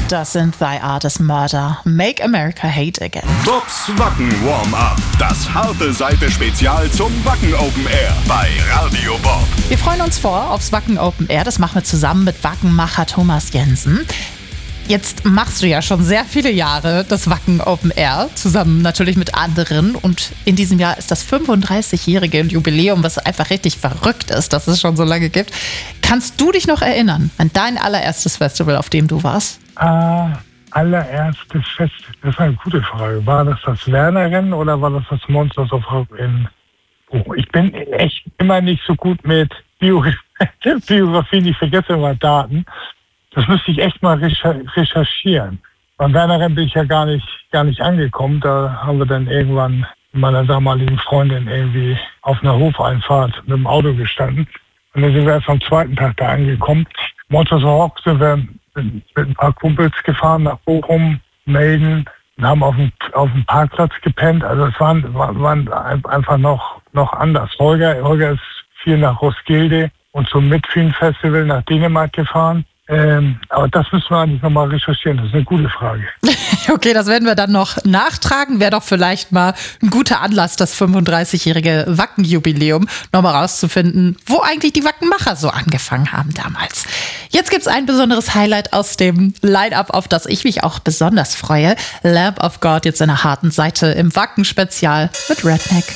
Das sind Thy Art is Murder. Make America Hate Again. Bobs Wacken Warm-Up. Das harte Seite-Spezial zum Wacken Open Air bei Radio Bob. Wir freuen uns aufs Wacken Open Air. Das machen wir zusammen mit Wackenmacher Thomas Jensen. Jetzt machst du ja schon sehr viele Jahre das Wacken Open Air, zusammen natürlich mit anderen. Und in diesem Jahr ist das 35-jährige Jubiläum, was einfach richtig verrückt ist, dass es schon so lange gibt. Kannst du dich noch erinnern an dein allererstes Festival, auf dem du warst? Allererstes Festival, das ist eine gute Frage. War das Werner-Rennen oder war das Monsters of Rock in... Oh, ich bin echt immer nicht so gut mit Biografien, ich vergesse immer Daten. Das müsste ich echt mal recherchieren. Beim Werner-Rennen bin ich ja gar nicht angekommen. Da haben wir dann irgendwann mit meiner damaligen Freundin irgendwie auf einer Hofeinfahrt mit dem Auto gestanden. Und dann sind wir erst am zweiten Tag da angekommen. Monsters of Rock sind wir mit ein paar Kumpels gefahren nach Bochum, Melden und haben auf dem Parkplatz gepennt. Also es waren einfach noch anders. Holger ist viel nach Roskilde und zum Midfield-Festival nach Dänemark gefahren. Aber das müssen wir eigentlich nochmal recherchieren. Das ist eine gute Frage. Okay, das werden wir dann noch nachtragen. Wäre doch vielleicht mal ein guter Anlass, das 35-jährige Wacken-Jubiläum nochmal rauszufinden, wo eigentlich die Wackenmacher so angefangen haben damals. Jetzt gibt's ein besonderes Highlight aus dem Line-Up, auf das ich mich auch besonders freue. Lamb of God, jetzt in der harten Seite im Wacken-Spezial mit Redneck.